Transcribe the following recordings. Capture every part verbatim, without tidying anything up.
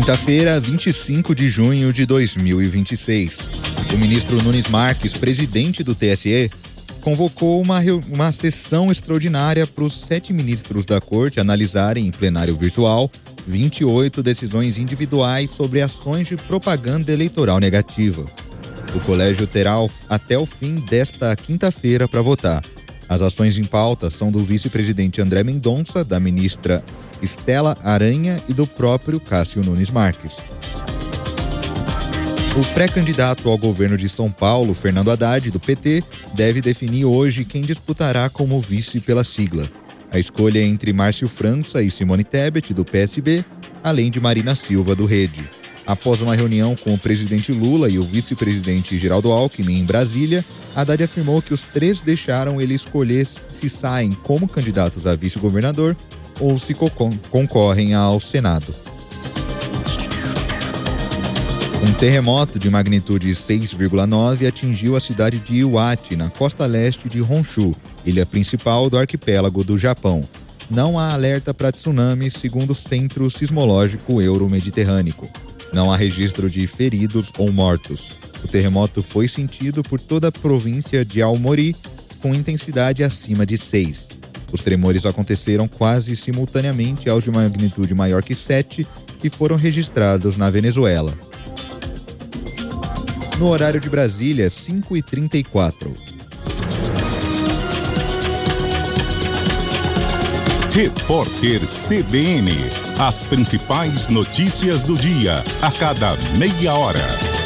Quinta-feira, vinte e cinco de junho de dois mil e vinte e seis. O ministro Nunes Marques, presidente do T S E, convocou uma, uma sessão extraordinária para os sete ministros da corte analisarem em plenário virtual vinte e oito decisões individuais sobre ações de propaganda eleitoral negativa. O colégio terá até o fim desta quinta-feira para votar. As ações em pauta são do vice-presidente André Mendonça, da ministra Estela Aranha e do próprio Cássio Nunes Marques. O pré-candidato ao governo de São Paulo, Fernando Haddad, do P T, deve definir hoje quem disputará como vice pela sigla. A escolha é entre Márcio França e Simone Tebet, do P S B, além de Marina Silva, do Rede. Após uma reunião com o presidente Lula e o vice-presidente Geraldo Alckmin em Brasília, Haddad afirmou que os três deixaram ele escolher se saem como candidatos a vice-governador ou se concorrem ao Senado. Um terremoto de magnitude seis vírgula nove atingiu a cidade de Iwate, na costa leste de Honshu, ilha principal do arquipélago do Japão. Não há alerta para tsunami, segundo o Centro Sismológico Euro-Mediterrâneo. Não há registro de feridos ou mortos. O terremoto foi sentido por toda a província de Aomori, com intensidade acima de seis. Os tremores aconteceram quase simultaneamente aos de magnitude maior que sete, que foram registrados na Venezuela. No horário de Brasília, cinco e trinta e quatro. Repórter C B N. As principais notícias do dia, a cada meia hora.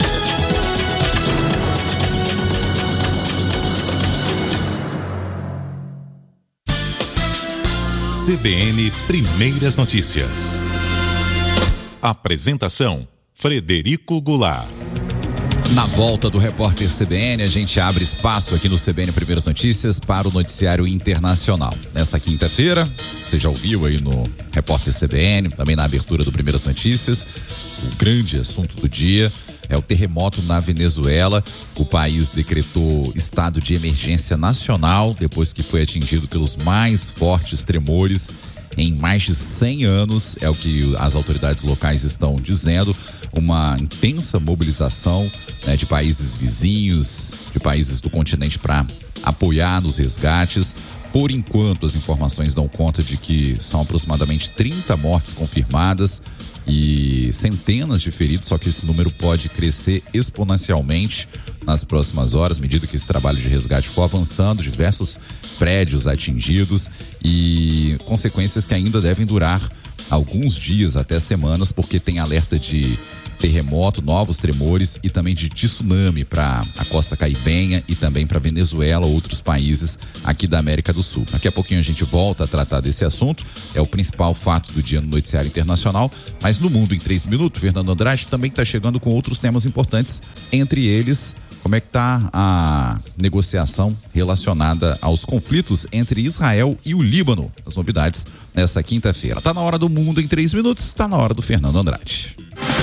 C B N Primeiras Notícias. Apresentação: Frederico Goulart. Na volta do repórter C B N, a gente abre espaço aqui no C B N Primeiras Notícias para o noticiário internacional. Nessa quinta-feira, você já ouviu aí no repórter C B N, também na abertura do Primeiras Notícias, o grande assunto do dia é o terremoto na Venezuela. O país decretou estado de emergência nacional depois que foi atingido pelos mais fortes tremores em mais de cem anos, é o que as autoridades locais estão dizendo. Uma intensa mobilização, né, de países vizinhos, de países do continente para apoiar nos resgates. Por enquanto, as informações dão conta de que são aproximadamente trinta mortes confirmadas e centenas de feridos, só que esse número pode crescer exponencialmente nas próximas horas, à medida que esse trabalho de resgate for avançando, diversos prédios atingidos e consequências que ainda devem durar alguns dias até semanas, porque tem alerta de terremoto, novos tremores e também de tsunami para a costa caribenha e também para Venezuela, outros países aqui da América do Sul. Daqui a pouquinho a gente volta a tratar desse assunto, é o principal fato do dia no noticiário internacional, mas no Mundo em três minutos, Fernando Andrade também está chegando com outros temas importantes, entre eles, como é que está a negociação relacionada aos conflitos entre Israel e o Líbano? As novidades nessa quinta-feira. Está na hora do Mundo em três minutos, está na hora do Fernando Andrade.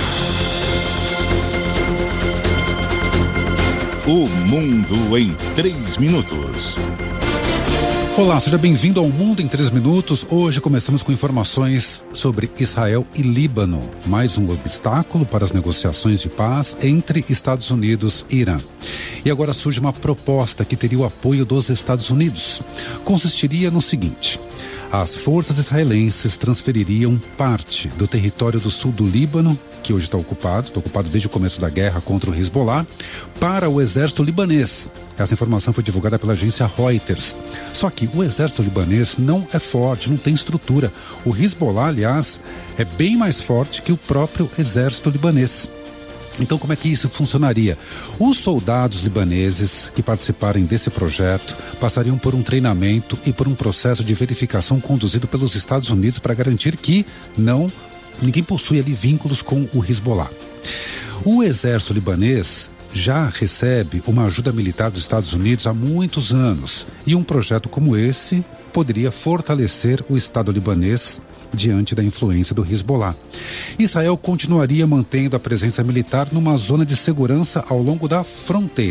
O Mundo em três minutos. Olá, seja bem-vindo ao Mundo em três minutos. Hoje começamos com informações sobre Israel e Líbano. Mais um obstáculo para as negociações de paz entre Estados Unidos e Irã. E agora surge uma proposta que teria o apoio dos Estados Unidos. Consistiria no seguinte: as forças israelenses transfeririam parte do território do sul do Líbano, que hoje está ocupado, está ocupado desde o começo da guerra contra o Hezbollah, para o exército libanês. Essa informação foi divulgada pela agência Reuters. Só que o exército libanês não é forte, não tem estrutura. O Hezbollah, aliás, é bem mais forte que o próprio exército libanês. Então, como é que isso funcionaria? Os soldados libaneses que participarem desse projeto passariam por um treinamento e por um processo de verificação conduzido pelos Estados Unidos para garantir que não, ninguém possui ali vínculos com o Hezbollah. O exército libanês já recebe uma ajuda militar dos Estados Unidos há muitos anos e um projeto como esse poderia fortalecer o Estado libanês diante da influência do Hezbollah. Israel continuaria mantendo a presença militar numa zona de segurança ao longo da fronteira.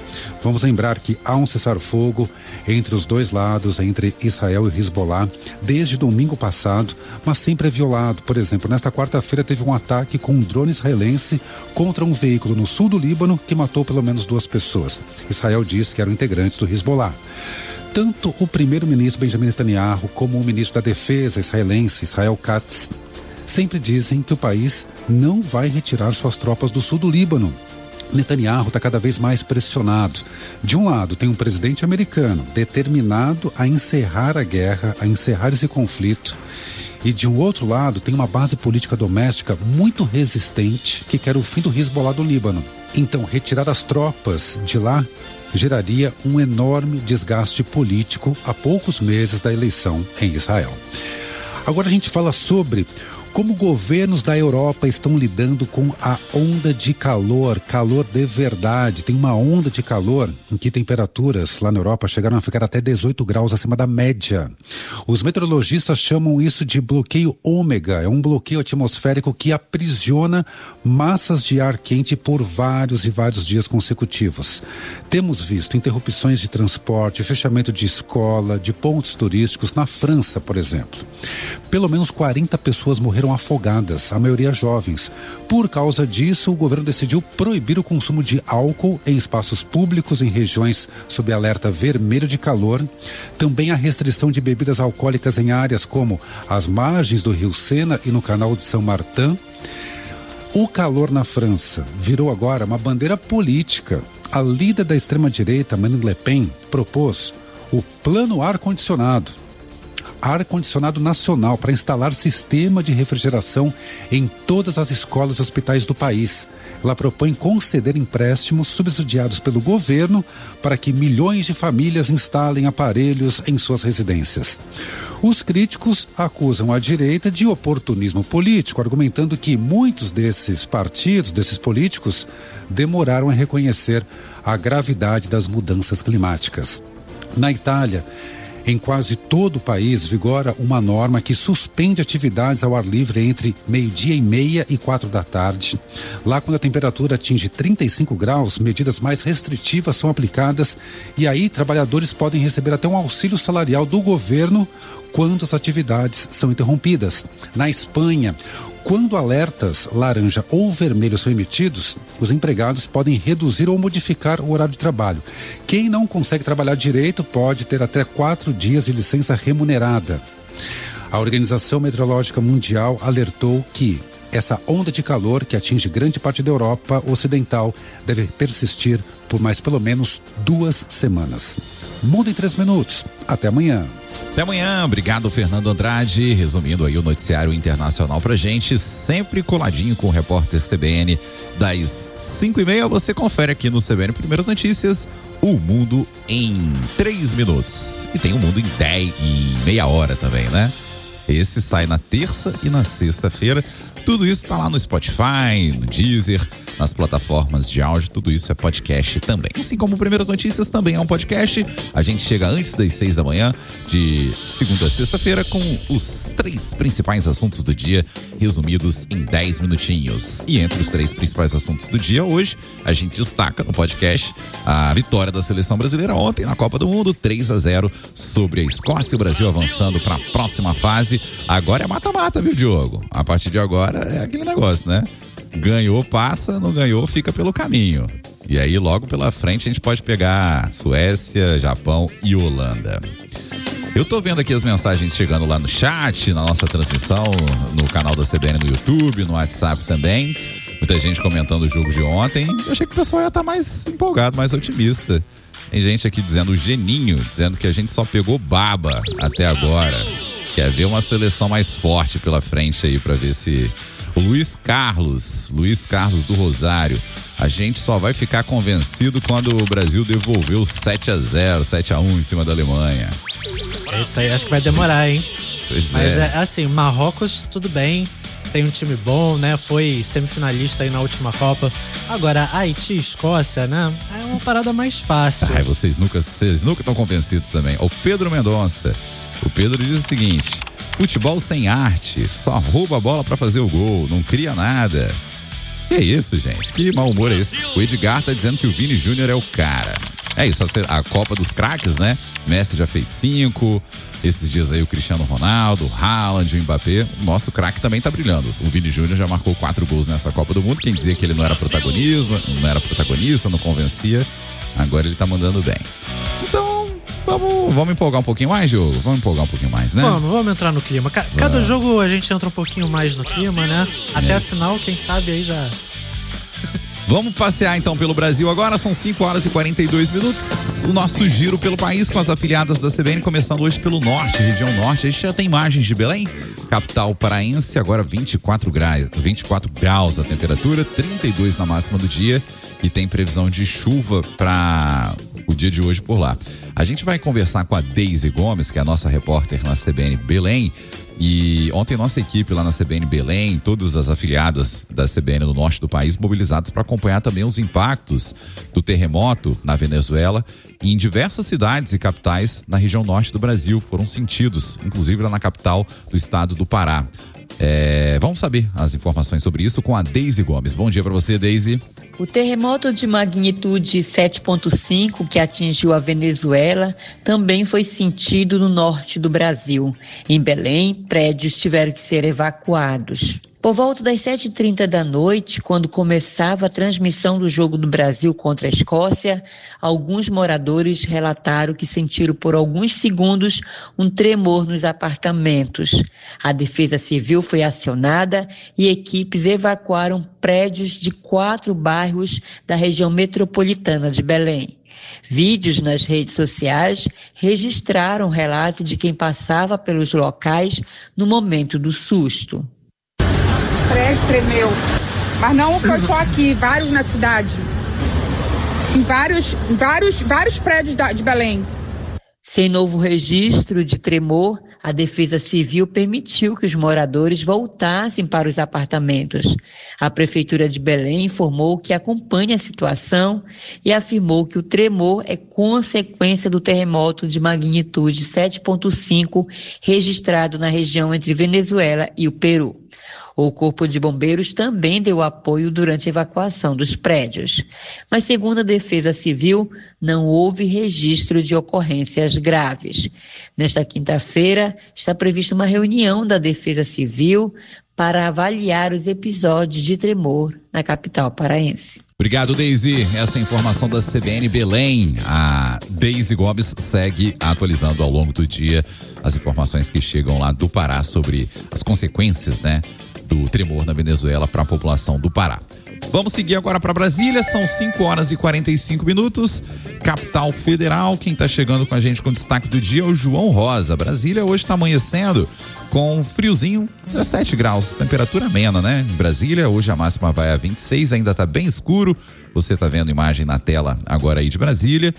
Vamos lembrar que há um cessar-fogo entre os dois lados, entre Israel e Hezbollah, desde domingo passado, mas sempre é violado. Por exemplo, nesta quarta-feira teve um ataque com um drone israelense contra um veículo no sul do Líbano que matou pelo menos duas pessoas. Israel diz que eram integrantes do Hezbollah. Tanto o primeiro-ministro Benjamin Netanyahu como o ministro da Defesa israelense, Israel Katz, sempre dizem que o país não vai retirar suas tropas do sul do Líbano. Netanyahu está cada vez mais pressionado. De um lado, tem um presidente americano determinado a encerrar a guerra, a encerrar esse conflito. E de um outro lado, tem uma base política doméstica muito resistente que quer o fim do Hezbollah do Líbano. Então, retirar as tropas de lá geraria um enorme desgaste político a poucos meses da eleição em Israel. Agora a gente fala sobre como governos da Europa estão lidando com a onda de calor, calor de verdade. Tem uma onda de calor em que temperaturas lá na Europa chegaram a ficar até dezoito graus acima da média. Os meteorologistas chamam isso de bloqueio ômega. É um bloqueio atmosférico que aprisiona massas de ar quente por vários e vários dias consecutivos. Temos visto interrupções de transporte, fechamento de escola, de pontos turísticos na França, por exemplo. Pelo menos quarenta pessoas morreram afogadas, a maioria jovens. Por causa disso, o governo decidiu proibir o consumo de álcool em espaços públicos em regiões sob alerta vermelho de calor. Também a restrição de bebidas alcoólicas em áreas como as margens do Rio Sena e no canal de Saint-Martin. O calor na França virou agora uma bandeira política. A líder da extrema-direita, Marine Le Pen, propôs o plano ar-condicionado. Ar-condicionado nacional para instalar sistema de refrigeração em todas as escolas e hospitais do país. Ela propõe conceder empréstimos subsidiados pelo governo para que milhões de famílias instalem aparelhos em suas residências. Os críticos acusam a direita de oportunismo político, argumentando que muitos desses partidos, desses políticos, demoraram a reconhecer a gravidade das mudanças climáticas. Na Itália, em quase todo o país, vigora uma norma que suspende atividades ao ar livre entre meio-dia e meia e quatro da tarde. Lá, quando a temperatura atinge trinta e cinco graus, medidas mais restritivas são aplicadas e aí trabalhadores podem receber até um auxílio salarial do governo quando as atividades são interrompidas. Na Espanha, quando alertas laranja ou vermelho são emitidos, os empregados podem reduzir ou modificar o horário de trabalho. Quem não consegue trabalhar direito pode ter até quatro dias de licença remunerada. A Organização Meteorológica Mundial alertou que essa onda de calor que atinge grande parte da Europa Ocidental deve persistir por mais pelo menos duas semanas. Mundo em três minutos. Até amanhã. Até amanhã, obrigado Fernando Andrade, resumindo aí o noticiário internacional pra gente, sempre coladinho com o repórter C B N, das cinco e meia, você confere aqui no C B N Primeiras Notícias, o Mundo em três minutos, e tem o Mundo em dez e meia hora também, né? Esse sai na terça e na sexta-feira. Tudo isso tá lá no Spotify, no Deezer, nas plataformas de áudio, tudo isso é podcast também. Assim como Primeiras Notícias também é um podcast. A gente chega antes das seis da manhã, de segunda a sexta-feira, com os três principais assuntos do dia, resumidos em dez minutinhos. E entre os três principais assuntos do dia, hoje, a gente destaca no podcast a vitória da seleção brasileira ontem na Copa do Mundo, três a zero sobre a Escócia. O Brasil avançando para a próxima fase. Agora é mata-mata, viu, Diogo? A partir de agora é aquele negócio, né? Ganhou, passa, não ganhou, fica pelo caminho. E aí, logo pela frente, a gente pode pegar Suécia, Japão e Holanda. Eu tô vendo aqui as mensagens chegando lá no chat, na nossa transmissão, no canal da C B N no YouTube, no WhatsApp também. Muita gente comentando o jogo de ontem. Eu achei que o pessoal ia estar mais empolgado, mais otimista. Tem gente aqui dizendo o geninho, dizendo que a gente só pegou baba até agora. Quer ver uma seleção mais forte pela frente aí pra ver se... O Luiz Carlos, Luiz Carlos do Rosário, a gente só vai ficar convencido quando o Brasil devolveu sete a zero, sete a um em cima da Alemanha. Isso aí acho que vai demorar, hein? Pois Mas é. é assim, Marrocos, tudo bem, tem um time bom, né? Foi semifinalista aí na última Copa. Agora, Haiti e Escócia, né? É uma parada mais fácil. Ai, vocês nunca vocês nunca estão convencidos também. O Pedro Mendonça, o Pedro diz o seguinte: futebol sem arte, só rouba a bola pra fazer o gol, não cria nada. Que é isso, gente? Que mau humor é esse? O Edgar tá dizendo que o Vini Júnior é o cara. É isso, a Copa dos Craques, né? Messi já fez cinco. Esses dias aí o Cristiano Ronaldo, o Haaland, o Mbappé. O nosso craque também tá brilhando. O Vini Júnior já marcou quatro gols nessa Copa do Mundo. Quem dizia que ele não era protagonismo, não era protagonista, não convencia. Agora ele tá mandando bem. Então, vamos, vamos empolgar um pouquinho mais, Diogo? Vamos empolgar um pouquinho mais, né? Vamos, vamos entrar no clima. Cada vamos. jogo a gente entra um pouquinho mais no clima, né? Até a final, quem sabe aí já... Vamos passear então pelo Brasil agora, são cinco horas e quarenta e dois minutos. O nosso giro pelo país com as afiliadas da C B N, começando hoje pelo norte, região norte. A gente já tem imagens de Belém, capital paraense, agora vinte e quatro graus, vinte e quatro graus a temperatura, trinta e dois na máxima do dia e tem previsão de chuva para o dia de hoje por lá. A gente vai conversar com a Deise Gomes, que é a nossa repórter na C B N Belém. E ontem nossa equipe lá na C B N Belém, todas as afiliadas da C B N no norte do país, mobilizadas para acompanhar também os impactos do terremoto na Venezuela e em diversas cidades e capitais na região norte do Brasil foram sentidos, inclusive lá na capital do estado do Pará. É, vamos saber as informações sobre isso com a Deise Gomes. Bom dia para você, Deise. O terremoto de magnitude sete ponto cinco que atingiu a Venezuela também foi sentido no norte do Brasil. Em Belém, prédios tiveram que ser evacuados. Por volta das sete e trinta da noite, quando começava a transmissão do jogo do Brasil contra a Escócia, alguns moradores relataram que sentiram por alguns segundos um tremor nos apartamentos. A Defesa Civil foi acionada e equipes evacuaram prédios de quatro bairros da região metropolitana de Belém. Vídeos nas redes sociais registraram o relato de quem passava pelos locais no momento do susto. O prédio tremeu, mas não foi só aqui, vários na cidade, em vários, vários, vários prédios de Belém. Sem novo registro de tremor, a Defesa Civil permitiu que os moradores voltassem para os apartamentos. A Prefeitura de Belém informou que acompanha a situação e afirmou que o tremor é consequência do terremoto de magnitude sete ponto cinco registrado na região entre Venezuela e o Peru. O Corpo de Bombeiros também deu apoio durante a evacuação dos prédios. Mas, segundo a Defesa Civil, não houve registro de ocorrências graves. Nesta quinta-feira, está prevista uma reunião da Defesa Civil para avaliar os episódios de tremor na capital paraense. Obrigado, Deise. Essa é a informação da C B N Belém. A Deise Gomes segue atualizando ao longo do dia as informações que chegam lá do Pará sobre as consequências, né, do tremor na Venezuela para a população do Pará. Vamos seguir agora para Brasília, são cinco horas e quarenta e cinco minutos, capital federal. Quem está chegando com a gente com destaque do dia é o João Rosa. Brasília hoje está amanhecendo com friozinho, dezessete graus, temperatura amena, né? Em Brasília, hoje a máxima vai a vinte e seis, ainda tá bem escuro. Você tá vendo imagem na tela agora aí de Brasília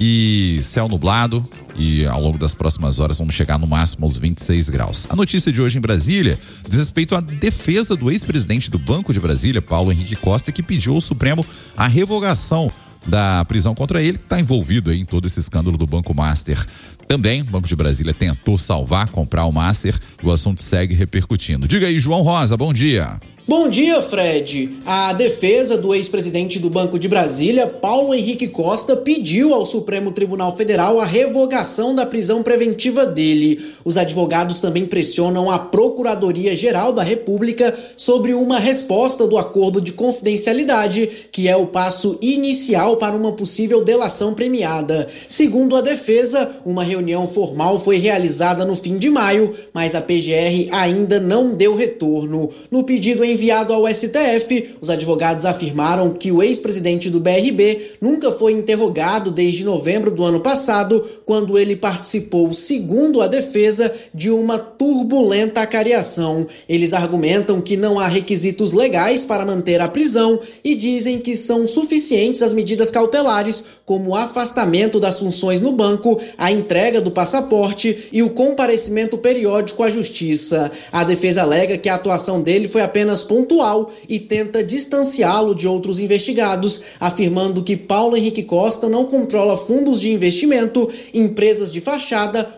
e céu nublado e ao longo das próximas horas vamos chegar no máximo aos vinte e seis graus. A notícia de hoje em Brasília diz respeito à defesa do ex-presidente do Banco de Brasília, Paulo Henrique Costa, que pediu ao Supremo a revogação da prisão contra ele, que está envolvido aí em todo esse escândalo do Banco Master. Também, o Banco de Brasília tentou salvar, comprar o Master, e o assunto segue repercutindo. Diga aí, João Rosa, bom dia. Bom dia, Fred. A defesa do ex-presidente do Banco de Brasília, Paulo Henrique Costa, pediu ao Supremo Tribunal Federal a revogação da prisão preventiva dele. Os advogados também pressionam a Procuradoria-Geral da República sobre uma resposta do acordo de confidencialidade, que é o passo inicial para uma possível delação premiada. Segundo a defesa, uma reunião formal foi realizada no fim de maio, mas a P G R ainda não deu retorno. No pedido em enviado ao S T F, os advogados afirmaram que o ex-presidente do B R B nunca foi interrogado desde novembro do ano passado, quando ele participou, segundo a defesa, de uma turbulenta acariação. Eles argumentam que não há requisitos legais para manter a prisão e dizem que são suficientes as medidas cautelares, como o afastamento das funções no banco, a entrega do passaporte e o comparecimento periódico à justiça. A defesa alega que a atuação dele foi apenas pontual e tenta distanciá-lo de outros investigados, afirmando que Paulo Henrique Costa não controla fundos de investimento, empresas de fachada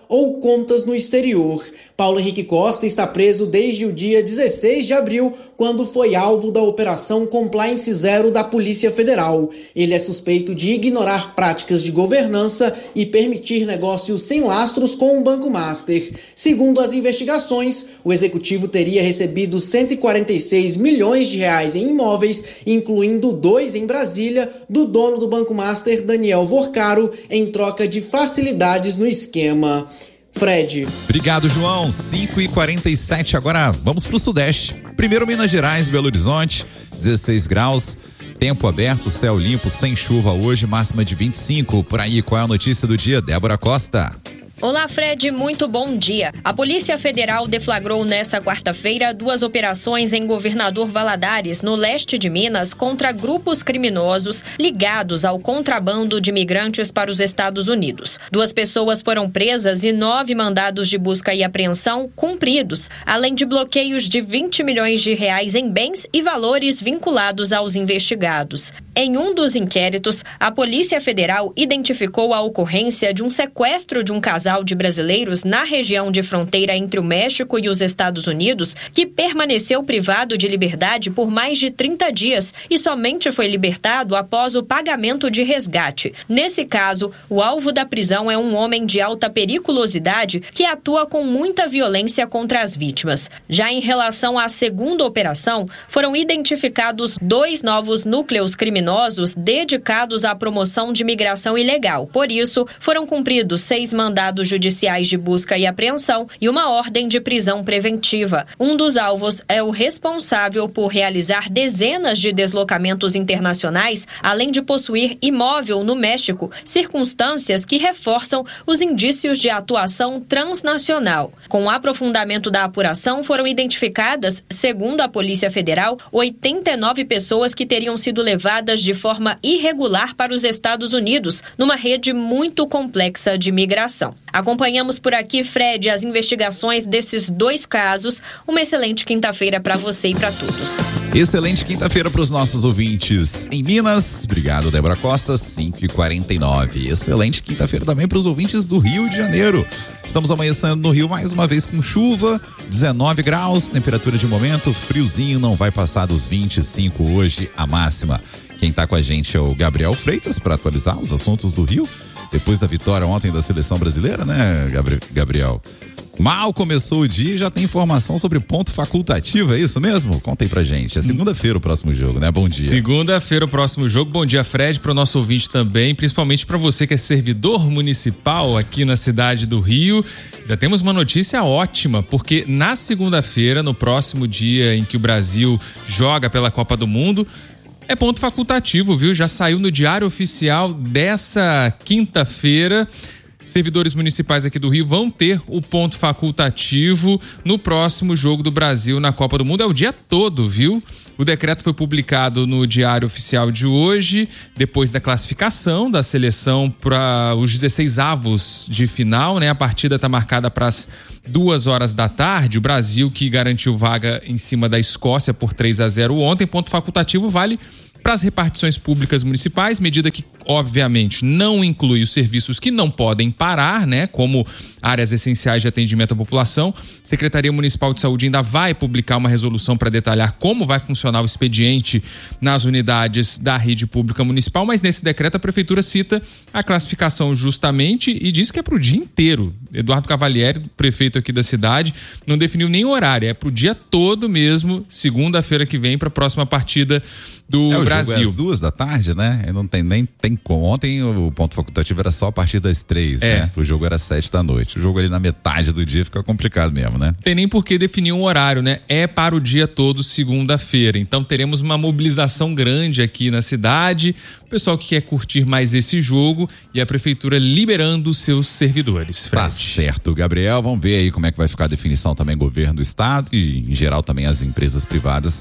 ou contas no exterior. Paulo Henrique Costa está preso desde o dia dezesseis de abril, quando foi alvo da Operação Compliance Zero da Polícia Federal. Ele é suspeito de ignorar práticas de governança e permitir negócios sem lastros com o Banco Master. Segundo as investigações, o executivo teria recebido cento e quarenta e seis milhões de reais em imóveis, incluindo dois em Brasília, do dono do Banco Master, Daniel Vorcaro, em troca de facilidades no esquema. Fred. Obrigado, João. cinco e quarenta e sete. Agora vamos para o Sudeste. Primeiro, Minas Gerais, Belo Horizonte, dezesseis graus. Tempo aberto, céu limpo, sem chuva hoje, máxima de vinte e cinco. Por aí, qual é a notícia do dia? Débora Costa. Olá, Fred, muito bom dia. A Polícia Federal deflagrou nesta quarta-feira duas operações em Governador Valadares, no leste de Minas, contra grupos criminosos ligados ao contrabando de imigrantes para os Estados Unidos. Duas pessoas foram presas e nove mandados de busca e apreensão cumpridos, além de bloqueios de vinte milhões de reais em bens e valores vinculados aos investigados. Em um dos inquéritos, a Polícia Federal identificou a ocorrência de um sequestro de um casal de brasileiros na região de fronteira entre o México e os Estados Unidos, que permaneceu privado de liberdade por mais de trinta dias e somente foi libertado após o pagamento de resgate. Nesse caso, o alvo da prisão é um homem de alta periculosidade que atua com muita violência contra as vítimas. Já em relação à segunda operação, foram identificados dois novos núcleos criminosos dedicados à promoção de migração ilegal. Por isso, foram cumpridos seis mandados judiciais de busca e apreensão e uma ordem de prisão preventiva. Um dos alvos é o responsável por realizar dezenas de deslocamentos internacionais, além de possuir imóvel no México, circunstâncias que reforçam os indícios de atuação transnacional. Com o aprofundamento da apuração, foram identificadas, segundo a Polícia Federal, oitenta e nove pessoas que teriam sido levadas de forma irregular para os Estados Unidos, numa rede muito complexa de migração. Acompanhamos por aqui, Fred, as investigações desses dois casos. Uma excelente quinta-feira para você e para todos. Excelente quinta-feira para os nossos ouvintes em Minas. Obrigado, Débora Costa, cinco e quarenta e nove. Excelente quinta-feira também para os ouvintes do Rio de Janeiro. Estamos amanhecendo no Rio mais uma vez com chuva, dezenove graus, temperatura de momento, friozinho, não vai passar dos vinte e cinco hoje a máxima. Quem está com a gente é o Gabriel Freitas para atualizar os assuntos do Rio. Depois da vitória ontem da seleção brasileira, né, Gabriel? Mal começou o dia e já tem informação sobre ponto facultativo, é isso mesmo? Conta aí pra gente. É segunda-feira o próximo jogo, né? Bom dia. Segunda-feira o próximo jogo. Bom dia, Fred, para o nosso ouvinte também, principalmente para você que é servidor municipal aqui na cidade do Rio. Já temos uma notícia ótima, porque na segunda-feira, no próximo dia em que o Brasil joga pela Copa do Mundo, é ponto facultativo, viu? Já saiu no Diário Oficial dessa quinta-feira. Servidores municipais aqui do Rio vão ter o ponto facultativo no próximo jogo do Brasil na Copa do Mundo. É o dia todo, viu? O decreto foi publicado no Diário Oficial de hoje, depois da classificação da seleção para os dezesseis avos de final, né? A partida está marcada para as duas horas da tarde. O Brasil, que garantiu vaga em cima da Escócia por três a zero ontem. Ponto facultativo vale para as repartições públicas municipais, medida que, obviamente, não inclui os serviços que não podem parar, né, como áreas essenciais de atendimento à população. A Secretaria Municipal de Saúde ainda vai publicar uma resolução para detalhar como vai funcionar o expediente nas unidades da rede pública municipal, mas nesse decreto a Prefeitura cita a classificação justamente e diz que é para o dia inteiro. Eduardo Cavalieri, prefeito aqui da cidade, não definiu nem horário, é para o dia todo mesmo, segunda-feira que vem, para a próxima partida do é, o Brasil. Jogo é às duas da tarde, né? Não tem nem tem como. Ontem o ponto facultativo era só a partir das três, é. né? O jogo era às sete da noite. O jogo ali na metade do dia fica complicado mesmo, né? Tem nem por que definir um horário, né? É para o dia todo, segunda-feira. Então teremos uma mobilização grande aqui na cidade. O pessoal que quer curtir mais esse jogo e a prefeitura liberando seus servidores. Fred. Tá certo, Gabriel. Vamos ver aí como é que vai ficar a definição também governo do estado e, em geral, também as empresas privadas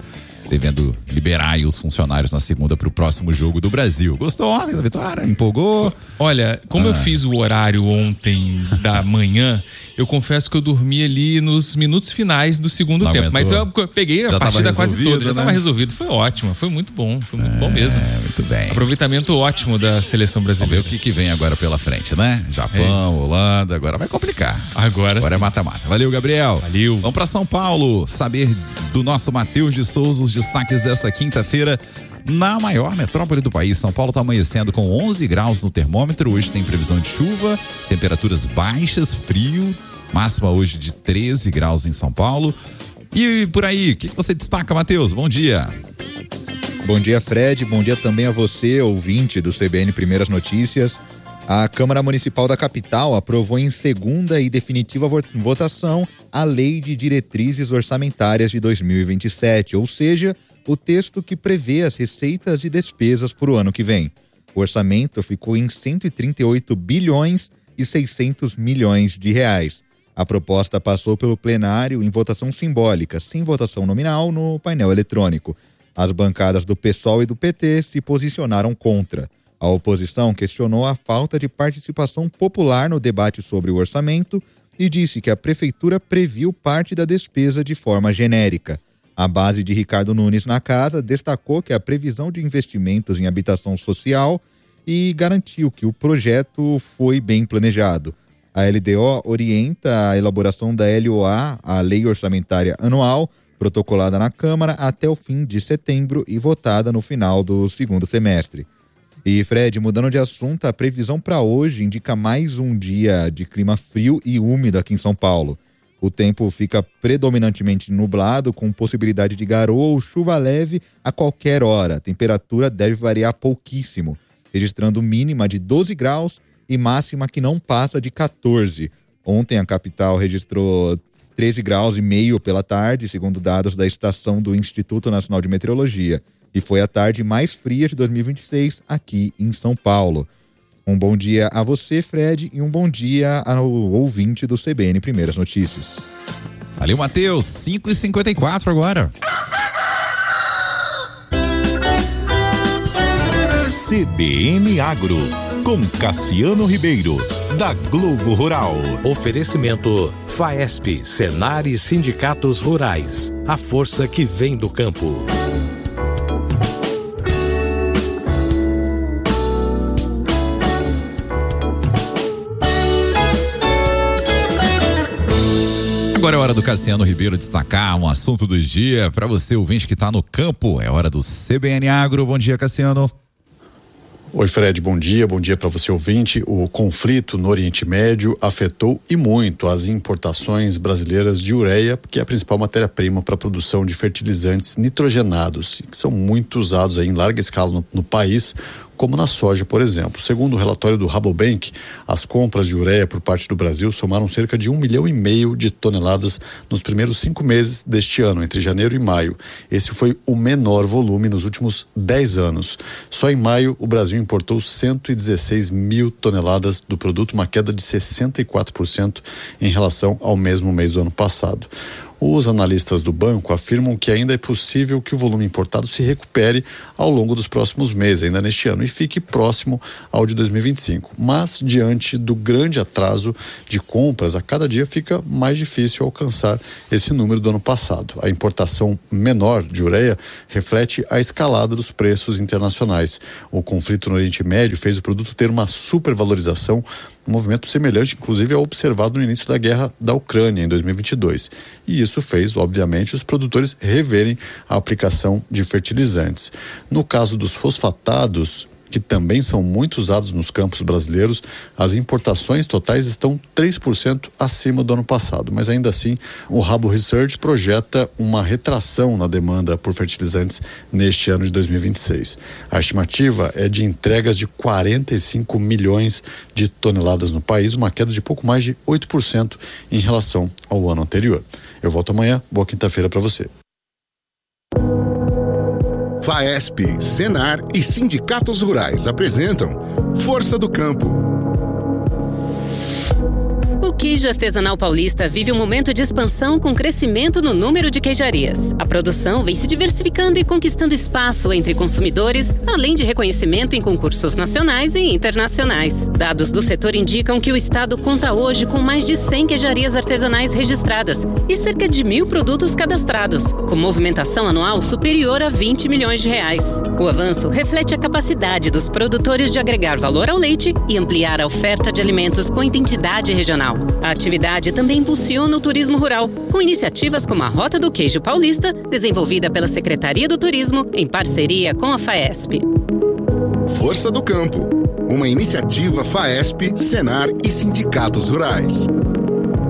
devendo liberar aí os funcionários na segunda para o próximo jogo do Brasil. Gostou ontem da vitória? Empolgou? Olha, como ah. eu fiz o horário ontem da manhã, eu confesso que eu dormi ali nos minutos finais do segundo Não tempo. aguentou. Mas eu peguei a Já partida quase toda, já né? estava resolvido. Foi ótimo, foi muito bom, foi muito é, bom mesmo. Muito bem. Aproveitamento ótimo da seleção brasileira. Vamos ver o que, que vem agora pela frente, né? Japão, é Holanda, agora vai complicar. Agora, agora sim. é mata-mata. Valeu, Gabriel. Valeu. Vamos para São Paulo, saber do nosso Matheus de Souza os destaques dessa quinta-feira na maior metrópole do país. São Paulo está amanhecendo com onze graus no termômetro. Hoje tem previsão de chuva, temperaturas baixas, frio, máxima hoje de treze graus em São Paulo. E por aí, o que você destaca, Matheus? Bom dia. Bom dia, Fred. Bom dia também a você, ouvinte do C B N Primeiras Notícias. A Câmara Municipal da capital aprovou em segunda e definitiva votação a Lei de Diretrizes Orçamentárias de dois mil e vinte e sete, ou seja, o texto que prevê as receitas e despesas para o ano que vem. O orçamento ficou em cento e trinta e oito bilhões e seiscentos milhões de reais. A proposta passou pelo plenário em votação simbólica, sem votação nominal no painel eletrônico. As bancadas do PSOL e do P T se posicionaram contra. A oposição questionou a falta de participação popular no debate sobre o orçamento e disse que a prefeitura previu parte da despesa de forma genérica. A base de Ricardo Nunes na casa destacou que a previsão de investimentos em habitação social e garantiu que o projeto foi bem planejado. A L D O orienta a elaboração da L O A, a Lei Orçamentária Anual, protocolada na Câmara até o fim de setembro e votada no final do segundo semestre. E, Fred, mudando de assunto, a previsão para hoje indica mais um dia de clima frio e úmido aqui em São Paulo. O tempo fica predominantemente nublado, com possibilidade de garoa ou chuva leve a qualquer hora. A temperatura deve variar pouquíssimo, registrando mínima de doze graus e máxima que não passa de quatorze. Ontem a capital registrou treze graus e meio pela tarde, segundo dados da estação do Instituto Nacional de Meteorologia. E foi a tarde mais fria de dois mil e vinte e seis aqui em São Paulo. Um bom dia a você, Fred, e um bom dia ao ouvinte do C B N Primeiras Notícias. Valeu, Matheus. cinco e cinquenta e quatro agora. C B N Agro, com Cassiano Ribeiro, da Globo Rural. Oferecimento Faesp, Senar e Sindicatos Rurais. A força que vem do campo. Agora é hora do Cassiano Ribeiro destacar um assunto do dia para você, ouvinte que está no campo. É hora do C B N Agro. Bom dia, Cassiano. Oi, Fred, bom dia, bom dia para você, ouvinte. O conflito no Oriente Médio afetou e muito as importações brasileiras de ureia, que é a principal matéria-prima para a produção de fertilizantes nitrogenados, que são muito usados aí em larga escala no, no país, como na soja, por exemplo. Segundo o relatório do Rabobank, as compras de ureia por parte do Brasil somaram cerca de um milhão e meio de toneladas nos primeiros cinco meses deste ano, entre janeiro e maio. Esse foi o menor volume nos últimos dez anos. Só em maio, o Brasil importou cento e dezesseis mil toneladas do produto, uma queda de sessenta e quatro por cento em relação ao mesmo mês do ano passado. Os analistas do banco afirmam que ainda é possível que o volume importado se recupere ao longo dos próximos meses, ainda neste ano, e fique próximo ao de dois mil e vinte e cinco. Mas, diante do grande atraso de compras, a cada dia fica mais difícil alcançar esse número do ano passado. A importação menor de ureia reflete a escalada dos preços internacionais. O conflito no Oriente Médio fez o produto ter uma supervalorização, um movimento semelhante, inclusive, ao observado no início da guerra da Ucrânia, em dois mil e vinte e dois. E isso fez, obviamente, os produtores reverem a aplicação de fertilizantes. No caso dos fosfatados, que também são muito usados nos campos brasileiros, as importações totais estão três por cento acima do ano passado, mas ainda assim o Rabo Research projeta uma retração na demanda por fertilizantes neste ano de dois mil e vinte e seis. A estimativa é de entregas de quarenta e cinco milhões de toneladas no país, uma queda de pouco mais de oito por cento em relação ao ano anterior. Eu volto amanhã, boa quinta-feira para você. Faesp, Senar e Sindicatos Rurais apresentam Força do Campo. O queijo artesanal paulista vive um momento de expansão com crescimento no número de queijarias. A produção vem se diversificando e conquistando espaço entre consumidores, além de reconhecimento em concursos nacionais e internacionais. Dados do setor indicam que o estado conta hoje com mais de cem queijarias artesanais registradas e cerca de mil produtos cadastrados, com movimentação anual superior a vinte milhões de reais. O avanço reflete a capacidade dos produtores de agregar valor ao leite e ampliar a oferta de alimentos com identidade regional. A atividade também impulsiona o turismo rural, com iniciativas como a Rota do Queijo Paulista, desenvolvida pela Secretaria do Turismo em parceria com a FAESP. Força do Campo, uma iniciativa FAESP, Senar e sindicatos rurais.